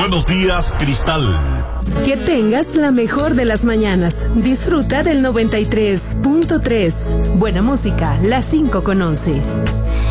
Buenos días, Cristal. Que tengas la mejor de las mañanas. Disfruta del 93.3. Buena música, las 5:11.